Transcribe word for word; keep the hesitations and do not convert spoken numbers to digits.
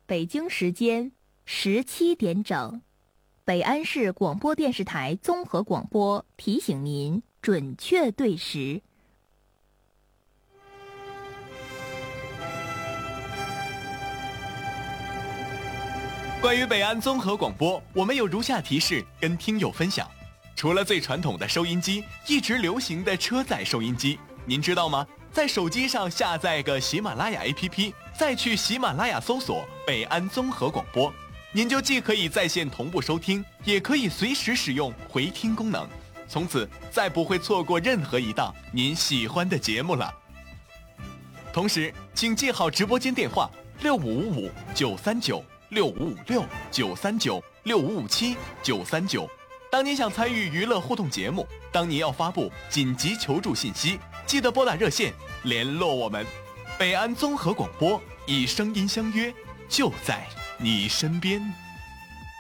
北京时间十七点整，北安市广播电视台综合广播提醒您准确对时。 关于北安综合广播，我们有如下提示跟听友分享：除了最传统的收音机，一直流行的车载收音机，您知道吗？在手机上下载个喜马拉雅 A P P， 再去喜马拉雅搜索北安综合广播，您就既可以在线同步收听，也可以随时使用回听功能，从此再不会错过任何一档您喜欢的节目了。同时请记好直播间电话六五五五九三九六五五六九三九六五五七九三九。当您想参与娱乐互动节目，当您要发布紧急求助信息，记得拨打热线联络我们。北安综合广播，以声音相约，就在你身边。